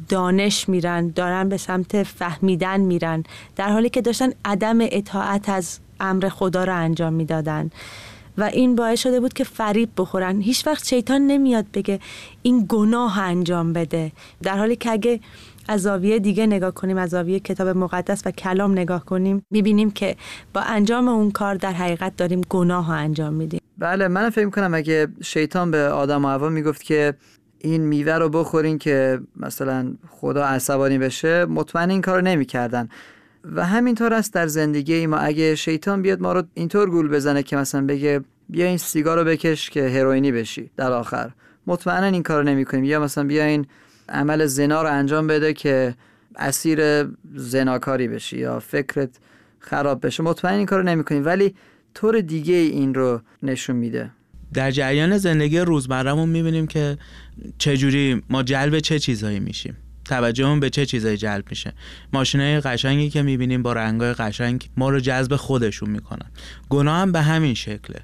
دانش میرن، دارن به سمت فهمیدن میرن، در حالی که داشتن عدم اطاعت از امر خدا رو انجام میدادن و این باعث شده بود که فریب بخورن. هیچ وقت شیطان نمیاد بگه این گناه انجام بده، در حالی که اگه از زاویه دیگه نگاه کنیم، از زاویه کتاب مقدس و کلام نگاه کنیم، میبینیم که با انجام اون کار در حقیقت داریم گناه ها انجام میدیم. بله، من فکر می‌کنم اگه شیطان به آدم و حوا میگفت که این میوه رو بخورین که مثلا خدا عصبانی بشه، مطمئن این کارو نمی‌کردن. و همینطور است در زندگی ما. اگه شیطان بیاد ما رو اینطور گول بزنه که مثلا بگه بیا این سیگار رو بکش که هروئینی بشی در آخر، مطمئنا این کارو نمی‌کنیم. یا مثلا بیا این عمل زنا رو انجام بده که اسیر زناکاری بشی یا فکرت خراب بشه، مطمئن این کارو نمی‌کنیم. ولی طور دیگه این رو نشون میده. در جریان زندگی روزمره‌مون می‌بینیم که چجوری ما جلب چه چیزایی میشیم، توجهمون به چه چیزایی جلب میشه. ماشینای قشنگی که می‌بینیم با رنگ‌های قشنگ ما رو جذب خودشون میکنن. گناه هم به همین شکله.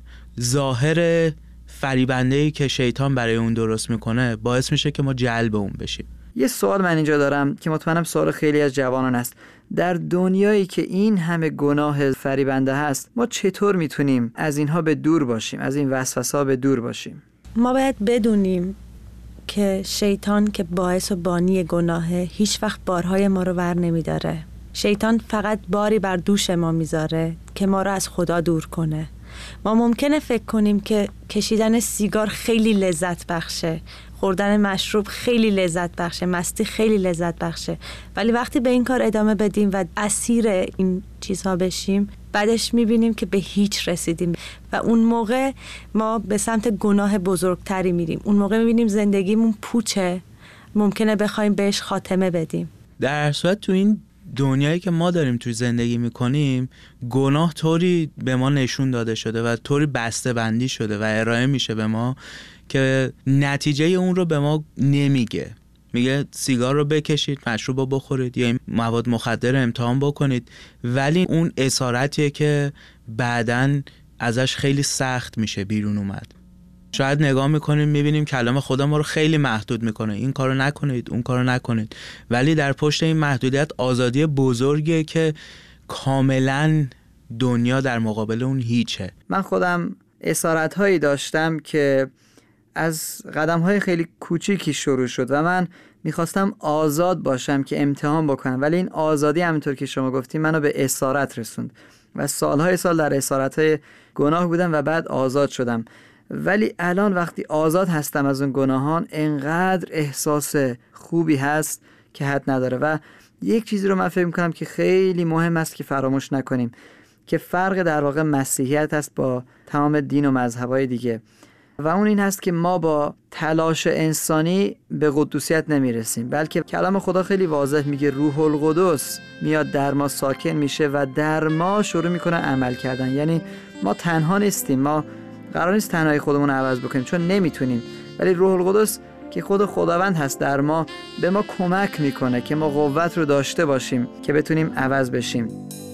ظاهر فریبنده‌ای که شیطان برای اون درست میکنه باعث میشه که ما جلب اون بشیم. یه سوال من اینجا دارم که مطمئنم سوال خیلی از جوانان است. در دنیایی که این همه گناه فریبنده هست، ما چطور میتونیم از اینها به دور باشیم، از این وسوسه‌ها به دور باشیم؟ ما باید بدونیم که شیطان که باعث و بانی گناهه هیچ وقت بارهای ما رو ور نمیداره. شیطان فقط باری بر دوش ما میذاره که ما رو از خدا دور کنه. ما ممکنه فکر کنیم که کشیدن سیگار خیلی لذت بخشه، خوردن مشروب خیلی لذت بخشه، مستی خیلی لذت بخشه، ولی وقتی به این کار ادامه بدیم و اسیر این چیزها بشیم، بعدش میبینیم که به هیچ رسیدیم و اون موقع ما به سمت گناه بزرگتری میریم. اون موقع میبینیم زندگیمون پوچه، ممکنه بخوایم بهش خاتمه بدیم. در صورت تو این دنیایی که ما داریم توی زندگی میکنیم، گناه طوری به ما نشون داده شده و طوری بسته بندی شده و ارائه میشه به ما که نتیجه اون رو به ما نمیگه. میگه سیگار رو بکشید، مشروب رو بخورید یا این مواد مخدر رو امتحان بکنید، ولی اون اسارتیه که بعداً ازش خیلی سخت میشه بیرون اومد. شاید نگاه میکنیم میبینیم کلام خدا ما رو خیلی محدود میکنه، این کارو نکنید، اون کارو نکنید، ولی در پشت این محدودیت آزادی بزرگیه که کاملا دنیا در مقابل اون هیچه. من خودم اسارت هایی داشتم که از قدم های خیلی کوچیکی شروع شد و من میخواستم آزاد باشم که امتحان بکنم، ولی این آزادی همینطور که شما گفتیم منو به اسارت رسوند و سالهای سال در اسارت های گناه بودم و بعد آزاد شدم. ولی الان وقتی آزاد هستم از اون گناهان، انقدر احساس خوبی هست که حد نداره. و یک چیزی رو من فکر میکنم که خیلی مهم است که فراموش نکنیم، که فرق در واقع مسیحیت هست با تمام دین و مذهب‌های دیگه، و اون این هست که ما با تلاش انسانی به قدوسیت نمیرسیم، بلکه کلام خدا خیلی واضح میگه روح القدس میاد در ما ساکن میشه و در ما شروع میکنه عمل کردن. یعنی ما تنها نیستیم، ما قرار نیست تنهایی خودمون رو عوض بکنیم چون نمیتونیم، ولی روح القدس که خود خداوند هست در ما به ما کمک میکنه که ما قوت رو داشته باشیم که بتونیم عوض بشیم.